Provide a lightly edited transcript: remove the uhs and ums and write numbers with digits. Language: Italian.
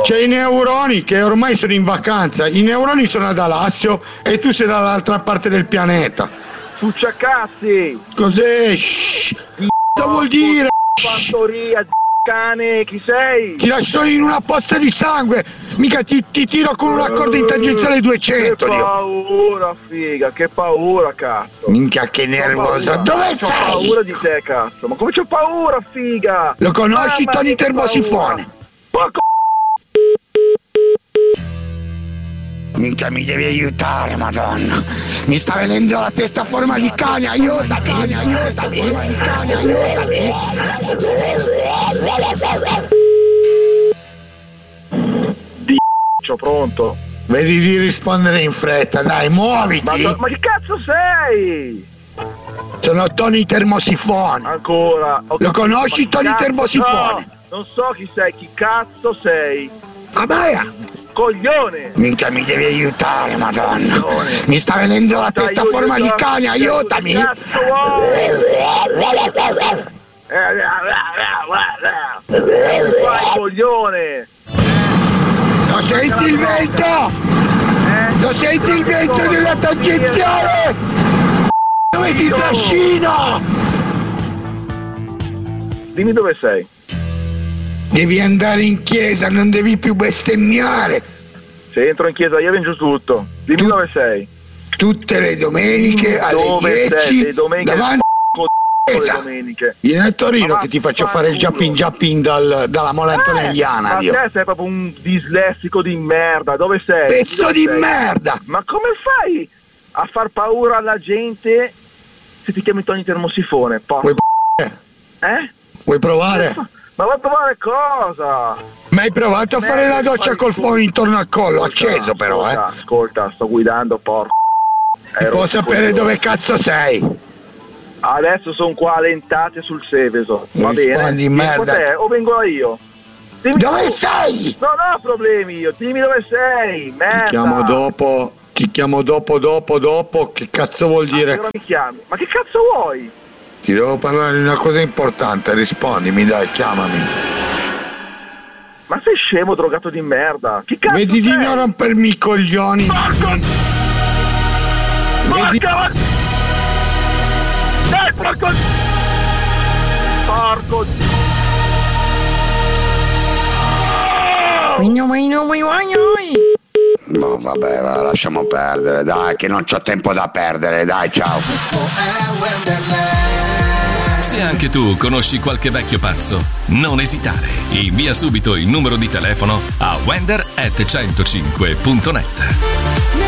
C'è i neuroni che ormai sono in vacanza, i neuroni sono ad Alassio e tu sei dall'altra parte del pianeta. Succiacazzi! Cos'è? Cosa vuol dire? Fattoria, cane, chi sei? Ti lascio in una pozza di sangue, mica ti tiro con una corda in tangenziale 200. Che paura, figa, che paura, cazzo. Minchia, che nervoso. Dove sei? Ho paura di te, cazzo. Ma come c'ho paura, figa? Lo conosci, Tony Termosifone? Porco. Minchia, mi devi aiutare, madonna. Mi sta venendo la testa a forma di cane, aiutami, aiutami. C'ho pronto. Vedi di rispondere in fretta, dai, muoviti. Ma che cazzo sei? Sono Tony Termosifone. Ancora. Lo conosci, Tony Termosifone? No, non so chi sei, chi cazzo sei? Abaia! Coglione! Minchia, mi devi aiutare, madonna! Mi sta venendo la testa a forma di cane, aiutami! Che cazzo vuoi? Vai, coglione! Lo senti il vento? Lo senti il vento della tangenziale? Dove ti trascina? Dimmi dove sei. Devi andare in chiesa, non devi più bestemmiare. Se entro in chiesa io vengo tutto. Dimmi dove sei. Tutte le domeniche alle dove 10 sei? Le domeniche davanti le domeniche. Vieni a Torino che ti faccio fare il jumping dalla Mola Antonelliana. Ma te sei proprio un dislessico di merda. Dove sei? Pezzo dove di sei? merda! Ma come fai a far paura alla gente se ti chiami Tony Termosifone? Vuoi Vuoi provare? Ma vuoi provare cosa? Ma hai provato a fare la doccia col fuoco intorno al collo, acceso però, Ascolta, sto guidando, porco. Può sapere dove cazzo sei? Adesso sono qua a Lentate sul Seveso. Va Rispondi, bene? merda. Te, o vengo io? Dimmi dove sei? Non ho problemi io, dimmi dove sei, merda. Ti chiamo dopo, che cazzo vuol dire? Allora mi chiami. Ma che cazzo vuoi? Ti devo parlare di una cosa importante, rispondimi dai, chiamami. Ma sei scemo, drogato di merda? Che cazzo Vedi sei? di non rompermi i coglioni. Porco! Vedi... Porco! Porco! No, vabbè, lasciamo perdere, dai, che non c'ho tempo da perdere, dai, ciao. Se anche tu conosci qualche vecchio pazzo, non esitare. Invia subito il numero di telefono a wender@105.net.